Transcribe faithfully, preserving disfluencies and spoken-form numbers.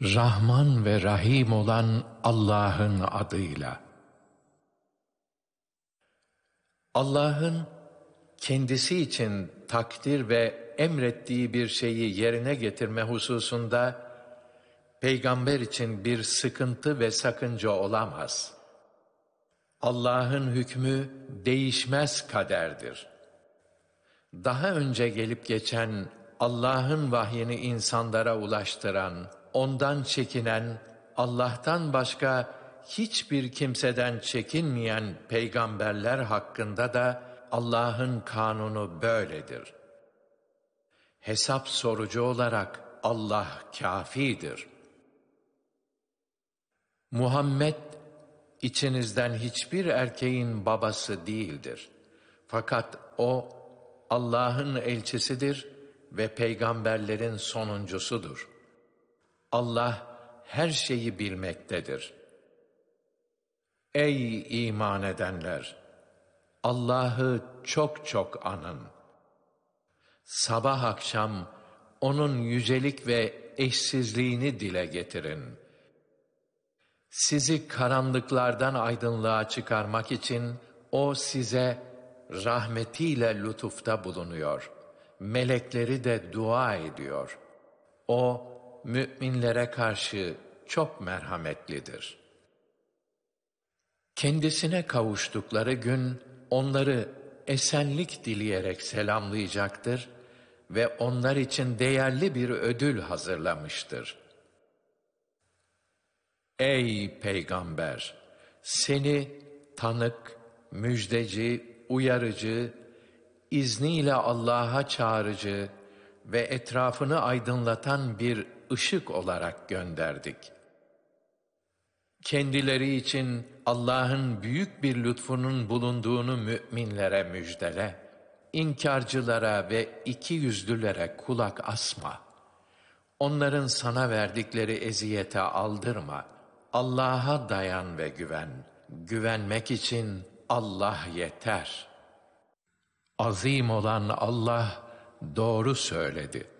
Rahman ve Rahim olan Allah'ın adıyla. Allah'ın kendisi için takdir ve emrettiği bir şeyi yerine getirme hususunda peygamber için bir sıkıntı ve sakınca olamaz. Allah'ın hükmü değişmez kaderdir. Daha önce gelip geçen Allah'ın vahyini insanlara ulaştıran, ondan çekinen, Allah'tan başka hiçbir kimseden çekinmeyen peygamberler hakkında da Allah'ın kanunu böyledir. Hesap sorucu olarak Allah kâfidir. Muhammed, içinizden hiçbir erkeğin babası değildir. Fakat o, Allah'ın elçisidir ve peygamberlerin sonuncusudur. Allah her şeyi bilmektedir. Ey iman edenler! Allah'ı çok çok anın. Sabah akşam onun yücelik ve eşsizliğini dile getirin. Sizi karanlıklardan aydınlığa çıkarmak için o size rahmetiyle lütufta bulunuyor. Melekleri de dua ediyor. O, müminlere karşı çok merhametlidir. Kendisine kavuştukları gün onları esenlik dileyerek selamlayacaktır ve onlar için değerli bir ödül hazırlamıştır. Ey Peygamber! Seni tanık, müjdeci, uyarıcı, izniyle Allah'a çağırıcı ve etrafını aydınlatan bir ışık olarak gönderdik. Kendileri için Allah'ın büyük bir lütfunun bulunduğunu müminlere müjdele, İnkarcılara ve ikiyüzlülere kulak asma. Onların sana verdikleri eziyete aldırma. Allah'a dayan ve güven. Güvenmek için Allah yeter. Azim olan Allah doğru söyledi.